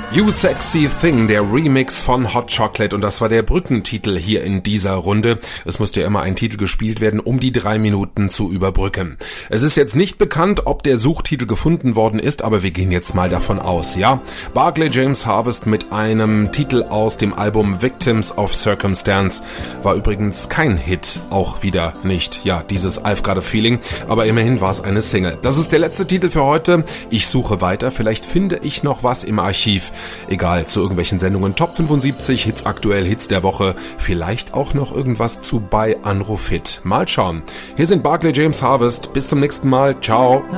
You Sexy Thing, der Remix von Hot Chocolate, und das war der Brückentitel hier in dieser Runde. Es musste ja immer ein Titel gespielt werden, um die 3 Minuten zu überbrücken. Es ist jetzt nicht bekannt, ob der Suchtitel gefunden worden ist, aber wir gehen jetzt mal davon aus, ja? Barclay James Harvest mit einem Titel aus dem Album Victims of Circumstance war übrigens kein Hit, auch wieder nicht, ja, dieses I've Got a Feeling, aber immerhin war es eine Single. Das ist der letzte Titel für heute. Ich suche weiter, vielleicht finde ich noch was im Archiv. Egal, zu irgendwelchen Sendungen Top 75, Hits aktuell, Hits der Woche, vielleicht auch noch irgendwas zu bei Anruf Hit. Mal schauen. Hier sind Barclay James Harvest. Bis zum nächsten Mal. Ciao.